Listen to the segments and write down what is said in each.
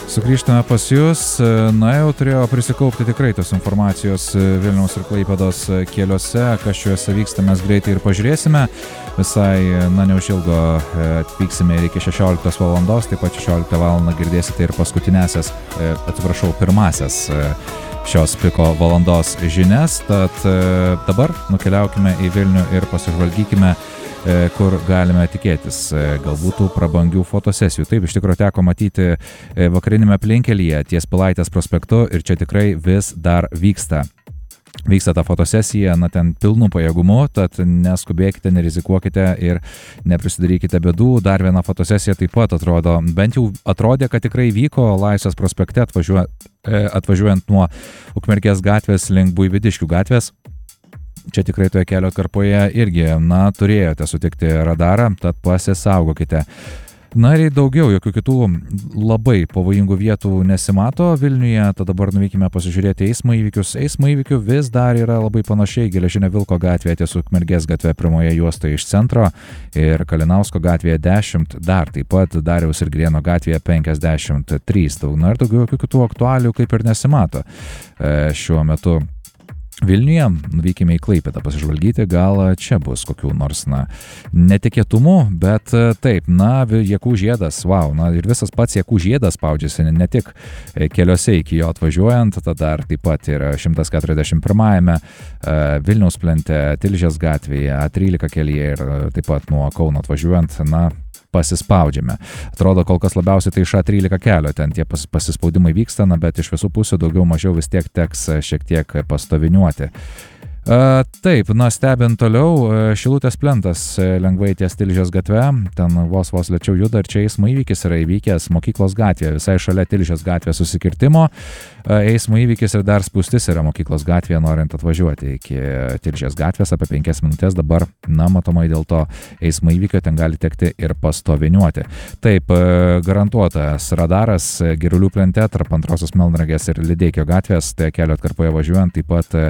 Sugrįžtame pas jūs. Na, jau turėjo prisikaupti tikrai tos informacijos Vilniaus ir Klaipėdos keliuose, kas šiuose vyksta, mes greitai ir pažiūrėsime. Visai, neužilgo atvyksime ir iki 16 valandos, taip pat 16 valandą girdėsite ir pirmasias šios piko valandos žinias. Tad dabar nukeliaukime į Vilnių ir pasižvalgykime, kur galime tikėtis galbūt prabangių fotosesijų. Taip, iš tikrųjų teko matyti vakarinėme aplinkelyje ties Pilaitės prospektu ir čia tikrai vis dar vyksta ta fotosesija, ten pilnu pajėgumu, tad neskubėkite, nerizikuokite ir neprisidarykite bėdų. Dar viena fotosesija taip pat atrodė, kad tikrai vyko Laisvės prospekte atvažiuojant nuo Ukmergės gatvės link Buivydiškių gatvės. Čia tikrai toje kelio atkarpoje irgi, turėjote sutikti radarą, tad pasisaugokite. Ir daugiau, jokių kitų labai pavojingų vietų nesimato Vilniuje, tad dabar nuvykime pasižiūrėti eismo įvykius. Eismo įvykių vis dar yra labai panašiai Geležinio Vilko gatvėje ties Ukmergės gatve pirmoje juostoje iš centro ir Kalinausko gatvėje 10, dar taip pat Dariaus ir Grieno gatvėje 53. Ir daugiau jokių kitų aktualių kaip ir nesimato šiuo metu Vilniuje. Nuvykime į Klaipėdą pasižvalgyti, gal čia bus kokių nors netikėtumų, bet taip, Jakų žiedas, ir visas pats Jakų žiedas spaudžiasi ne tik keliuose iki jo atvažiuojant, tada dar taip pat ir 141-ame Vilniaus plente, Tilžės gatvėje, A13 kelyje ir taip pat nuo Kauno atvažiuojant, pasispaudžiame. Atrodo, kol kas labiausiai tai iš A13 kelio, ten tie pasispaudimai vyksta, bet iš visų pusių daugiau mažiau vis tiek teks šiek tiek pastoviniuoti. Taip, stebint toliau, Šilutės plentas lengvai ties Tilžės gatve, ten vos lėčiau juda ir čia eismo įvykis yra įvykęs Mokyklos gatvėje, visai šalia Tilžės gatvės susikirtimo. Eismo įvykis ir dar spūstis yra Mokyklos gatvėje, norint atvažiuoti iki Tilžės gatvės apie 5 minutės. Dabar, matomai dėl to eismo įvykio ten gali tekti ir pastoviniuoti. Taip, garantuotas radaras Girulių plente tarp Antrosios Melnragės ir Lideikio gatvės, tai kelio atkarpoje važiuojant taip pat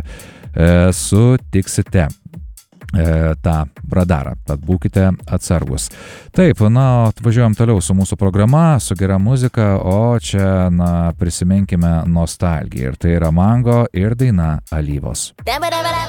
sutiksite tą radarą, tad būkite atsargus. Taip, atvažiuojam toliau su mūsų programa, su gera muzika, o čia, prisiminkime nostalgiją ir tai yra Mango ir daina Alyvos.